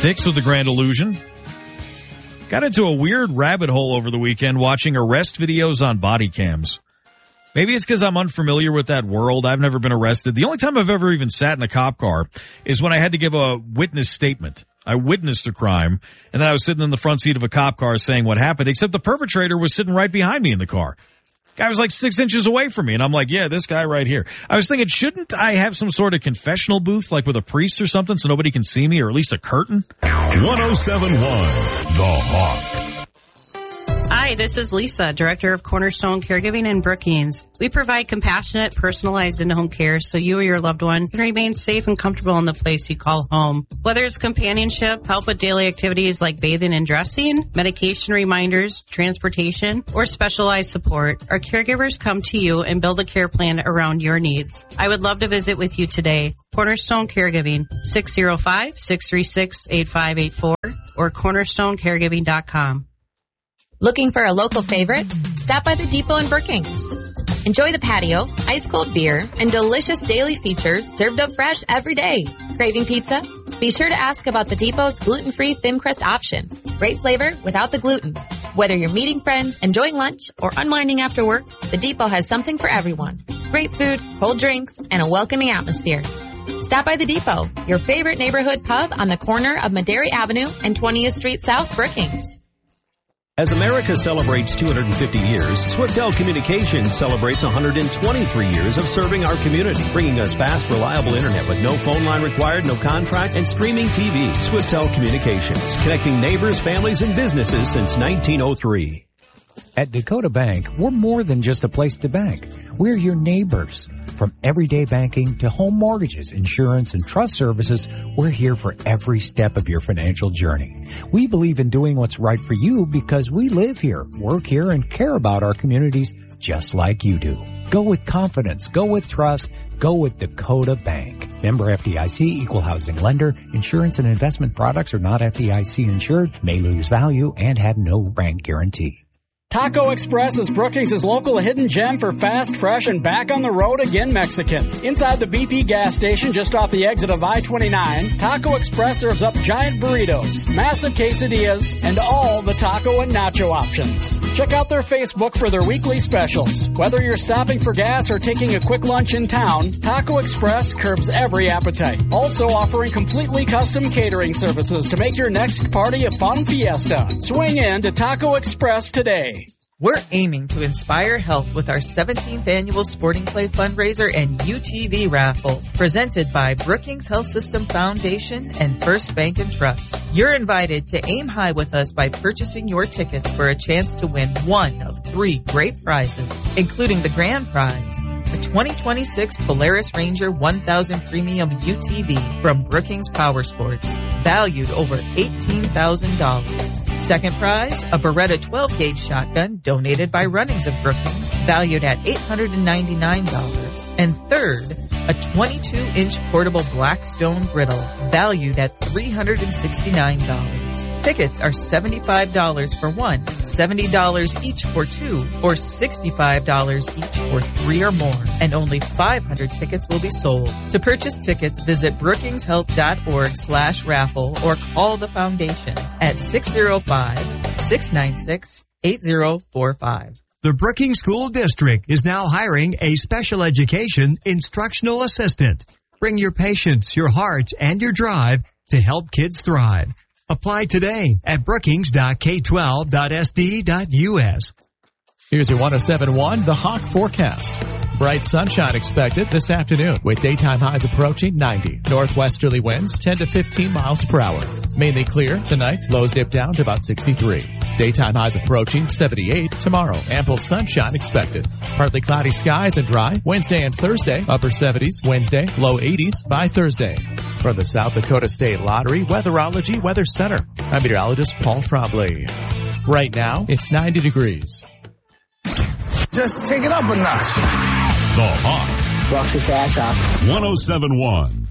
6 with the Grand Illusion. Got into a weird rabbit hole over the weekend watching arrest videos on body cams. Maybe it's because I'm unfamiliar with that world. I've never been arrested. The only time I've ever even sat in a cop car is when I had to give a witness statement. I witnessed a crime, and then I was sitting in the front seat of a cop car saying what happened, except the perpetrator was sitting right behind me in the car. Guy was like 6 inches away from me, and I'm like, yeah, this guy right here. I was thinking, shouldn't I have some sort of confessional booth, like with a priest or something, so nobody can see me, or at least a curtain? 107.1 The Hawk. Hi, this is Lisa, Director of Cornerstone Caregiving in Brookings. We provide compassionate, personalized in-home care so you or your loved one can remain safe and comfortable in the place you call home. Whether it's companionship, help with daily activities like bathing and dressing, medication reminders, transportation, or specialized support, our caregivers come to you and build a care plan around your needs. I would love to visit with you today. Cornerstone Caregiving, 605-636-8584 or cornerstonecaregiving.com. Looking for a local favorite? Stop by the Depot in Brookings. Enjoy the patio, ice-cold beer, and delicious daily features served up fresh every day. Craving pizza? Be sure to ask about the Depot's gluten-free thin crust option. Great flavor without the gluten. Whether you're meeting friends, enjoying lunch, or unwinding after work, the Depot has something for everyone. Great food, cold drinks, and a welcoming atmosphere. Stop by the Depot, your favorite neighborhood pub on the corner of Madera Avenue and 20th Street South, Brookings. As America celebrates 250 years, Swiftel Communications celebrates 123 years of serving our community, bringing us fast, reliable internet with no phone line required, no contract, and streaming TV. Swiftel Communications, connecting neighbors, families, and businesses since 1903. At Dakota Bank, we're more than just a place to bank. We're your neighbors. From everyday banking to home mortgages, insurance, and trust services, we're here for every step of your financial journey. We believe in doing what's right for you because we live here, work here, and care about our communities just like you do. Go with confidence. Go with trust. Go with Dakota Bank. Member FDIC, equal housing lender. Insurance and investment products are not FDIC insured, may lose value, and have no bank guarantee. Taco Express is Brookings' local hidden gem for fast, fresh, and back on the road again Mexican. Inside the BP gas station just off the exit of I-29, Taco Express serves up giant burritos, massive quesadillas, and all the taco and nacho options. Check out their Facebook for their weekly specials. Whether you're stopping for gas or taking a quick lunch in town, Taco Express curbs every appetite. Also offering completely custom catering services to make your next party a fun fiesta. Swing in to Taco Express today. We're aiming to inspire health with our 17th annual Sporting Clay fundraiser and UTV raffle, presented by Brookings Health System Foundation and First Bank and Trust. You're invited to aim high with us by purchasing your tickets for a chance to win one of 3 great prizes, including the grand prize, the 2026 Polaris Ranger 1000 Premium UTV from Brookings Power Sports, valued over $18,000. Second prize, a Beretta 12-gauge shotgun donated by Runnings of Brookings, valued at $899. And third, a 22-inch portable Blackstone griddle, valued at $369. Tickets are $75 for one, $70 each for 2, or $65 each for 3 or more, and only 500 tickets will be sold. To purchase tickets, visit brookingshealth.org/raffle or call the foundation at 605-696-8045. The Brookings School District is now hiring a special education instructional assistant. Bring your patience, your heart, and your drive to help kids thrive. Apply today at brookings.k12.sd.us. Here's your 107.1 The Hawk forecast. Bright sunshine expected this afternoon with daytime highs approaching 90. Northwesterly winds 10 to 15 miles per hour. Mainly clear tonight. Lows dip down to about 63. Daytime highs approaching 78 tomorrow. Ample sunshine expected. Partly cloudy skies and dry. Wednesday and Thursday, upper 70s. Wednesday, low 80s by Thursday. From the South Dakota State Lottery Weatherology Weather Center, I'm meteorologist Paul Trombley. Right now, it's 90 degrees. Just take it up a notch. The Hawk. Walks his ass off. 107.1